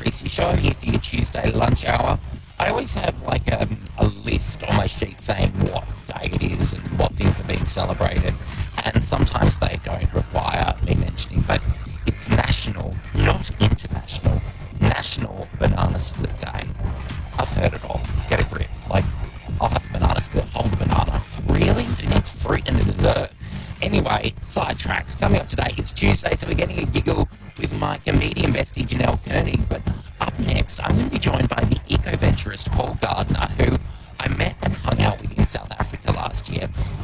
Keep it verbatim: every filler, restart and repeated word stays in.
Creasy Show here for your Tuesday lunch hour. I always have like um, a list on my sheet saying what day it is and what things are being celebrated, and sometimes they don't require me mentioning, but it's National, not International, National Banana Split Day. I've heard it all. Get a grip. Like, I'll have a banana split, hold the banana. Really? Who needs fruit and a dessert? Anyway, sidetracked. Coming up today, it's Tuesday, so we're getting a giggle with my comedian bestie Janelle Koenig. But up next, I'm going to be joined by the eco-venturist Paul Gardner, who I met and hung out with in South Africa last year.